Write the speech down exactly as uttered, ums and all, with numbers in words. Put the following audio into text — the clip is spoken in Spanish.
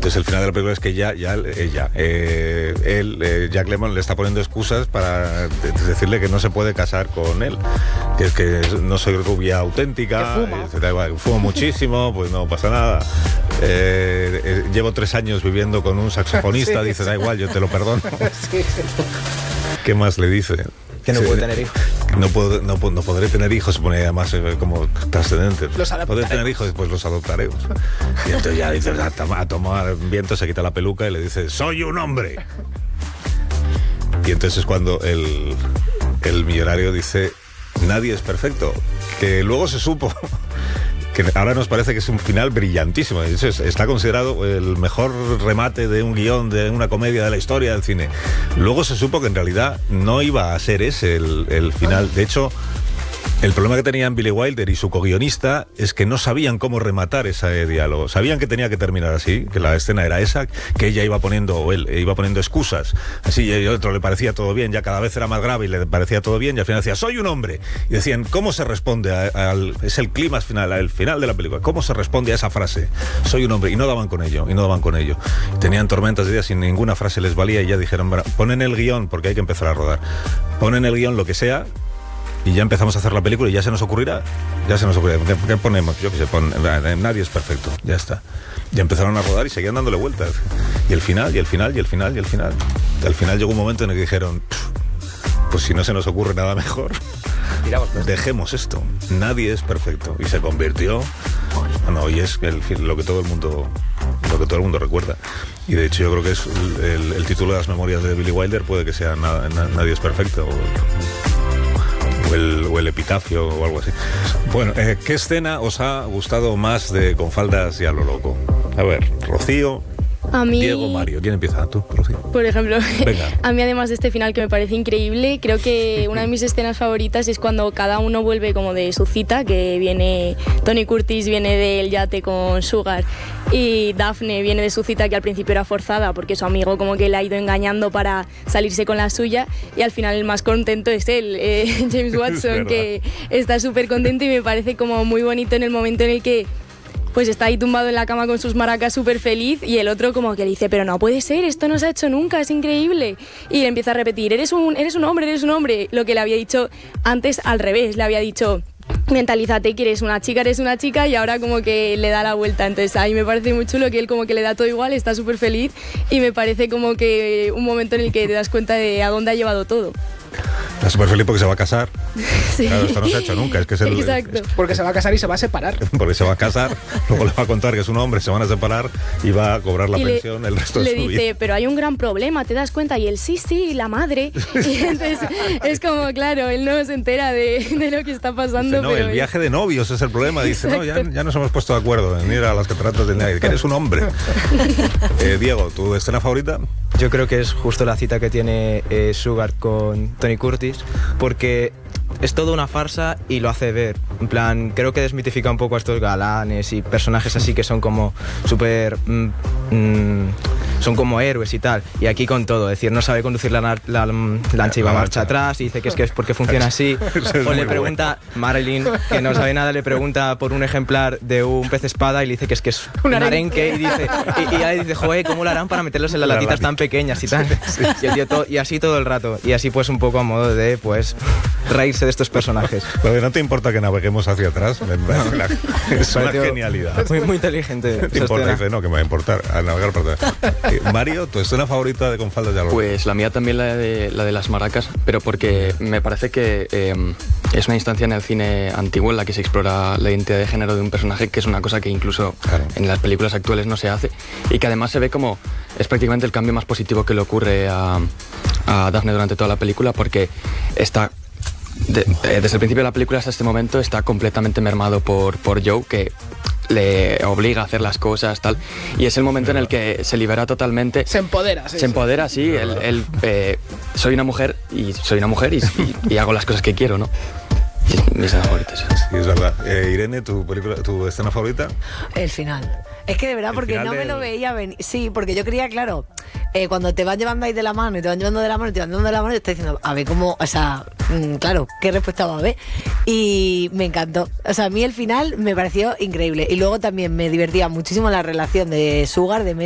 entonces el final de la película es que ya, ya ella, eh, él, eh, Jack Lemmon le está poniendo excusas para decirle que no se puede casar con él, que es que no soy rubia auténtica, que fuma. Eh, fumo muchísimo, pues no pasa nada. Eh, eh, llevo tres años viviendo con un saxofonista, sí, dice, da igual, yo te lo perdono. Sí, sí. ¿Qué más le dice? Que no sí, puede tener hijos. No, puedo, no, no podré tener hijos, se pone además eh, como trascendente. Los podré tener hijos, después los adoptaremos. Y entonces ya dice, a, tom- a tomar viento, se quita la peluca y le dice, soy un hombre. Y entonces es cuando el, el millonario dice, nadie es perfecto. Que luego se supo que ahora nos parece que es un final brillantísimo. Está considerado el mejor remate de un guión, de una comedia de la historia del cine. Luego se supo que en realidad no iba a ser ese el, el final. De hecho, el problema que tenían Billy Wilder y su co-guionista es que no sabían cómo rematar ese diálogo. Sabían que tenía que terminar así, que la escena era esa, que ella iba poniendo, o él iba poniendo excusas. Así, y el otro le parecía todo bien, ya cada vez era más grave y le parecía todo bien, y al final decía, soy un hombre. Y decían, ¿cómo se responde al... Es el clímax final, el final de la película. ¿Cómo se responde a esa frase? Soy un hombre. Y no daban con ello, y no daban con ello. Tenían tormentas de días y ninguna frase les valía, y ya dijeron, ponen el guión, porque hay que empezar a rodar. Ponen el guión lo que sea, y ya empezamos a hacer la película y ya se nos ocurrirá. Ya se nos ocurrirá. ¿Qué, qué ponemos? Yo qué sé, pon, nadie es perfecto. Ya está. Ya empezaron a rodar y seguían dándole vueltas. Y el final, y el final, y el final, y el final. Y al final llegó un momento en el que dijeron, pues si no se nos ocurre nada mejor, dejemos esto. Nadie es perfecto. Y se convirtió... Bueno, y es el, lo que todo el mundo... lo que todo el mundo recuerda. Y de hecho yo creo que es el, el, el título de las memorias de Billy Wilder, puede que sea na, na, Nadie es perfecto. O el, o el epitafio o algo así. Bueno, eh, ¿qué escena os ha gustado más de Con faldas y a lo loco? A ver, Rocío, a mí... Diego, Mario. ¿Quién empieza? ¿Tú, Rocío? Por ejemplo, venga. A mí además de este final que me parece increíble, creo que una de mis escenas favoritas es cuando cada uno vuelve como de su cita, que viene, Tony Curtis viene del yate con Sugar y Daphne viene de su cita que al principio era forzada porque su amigo como que le ha ido engañando para salirse con la suya, y al final el más contento es él, eh, James Watson, que está súper contento, y me parece como muy bonito en el momento en el que pues está ahí tumbado en la cama con sus maracas súper feliz, y el otro como que le dice, pero no puede ser, esto no se ha hecho nunca, es increíble. Y le empieza a repetir, eres un, eres un hombre, eres un hombre. Lo que le había dicho antes al revés, le había dicho, mentalízate que eres una chica, eres una chica, y ahora como que le da la vuelta. Entonces ahí me parece muy chulo que él como que le da todo igual, está súper feliz, y me parece como que un momento en el que te das cuenta de a dónde ha llevado todo. Está súper feliz porque se va a casar. Sí. Claro, esto no se ha hecho nunca. Es que es el, Exacto. Es, porque se va a casar y se va a separar. Porque se va a casar, luego le va a contar que es un hombre, se van a separar y va a cobrar la y pensión le, el resto de le su dice, vida. Le dice, pero hay un gran problema, ¿te das cuenta? Y él, sí, sí, la madre. Y entonces es como, claro, él no se entera de, de lo que está pasando. Dice, no, pero el viaje de novios es el problema. Dice, no, ya, ya nos hemos puesto de acuerdo en ir a las cataratas del Niágara, que eres un hombre. eh, Diego, ¿tu escena favorita? Yo creo que es justo la cita que tiene eh, Sugar con Tony Curtis, porque es toda una farsa y lo hace ver. En plan, creo que desmitifica un poco a estos galanes y personajes así que son como súper... Mmm, mmm, son como héroes y tal. Y aquí con todo, es decir, no sabe conducir la, la, la lancha y va marcha atrás, y dice que es que es porque funciona así. O le pregunta, bueno. Marilyn, que no sabe nada, le pregunta por un ejemplar de un pez espada y le dice que es que es un, un arenque, y dice y, y ella le dice, joder, ¿cómo lo harán para meterlos en las latitas tan pequeñas y tal? Sí. Y, el tío todo, y así todo el rato. Y así pues un poco a modo de, pues, reírse de estos personajes. Pero no te importa que naveguemos hacia atrás. Es una genialidad. Muy, muy inteligente. No te importa, dice, no, que me va a importar a navegar para atrás. Eh, Mario, ¿tu escena favorita de Con faldas de a lo loco? Pues la mía también, la de, la de las maracas, pero porque me parece que eh, es una instancia en el cine antiguo en la que se explora la identidad de género de un personaje, que es una cosa que incluso claro. en las películas actuales no se hace, y que además se ve como es prácticamente el cambio más positivo que le ocurre a, a Daphne durante toda la película, porque está de, eh, desde el principio de la película hasta este momento está completamente mermado por, por Joe, que le obliga a hacer las cosas, tal, y es el momento en el que se libera totalmente. Se empodera, sí. Se empodera, sí. Él, él, eh, soy una mujer y soy una mujer y, y, y hago las cosas que quiero, ¿no? Mis escenas favoritas. Sí, es verdad. Eh, Irene, ¿tu, película, ¿tu escena favorita? El final. Es que de verdad, porque no me del... lo veía venir. Sí, porque yo creía, claro, eh, cuando te van llevando ahí de la mano y te van llevando de la mano y te van llevando de la mano, y te estás diciendo, a ver cómo, o sea, mmm, claro, qué respuesta va a haber. Y me encantó. O sea, a mí el final me pareció increíble. Y luego también me divertía muchísimo la relación de Sugar, de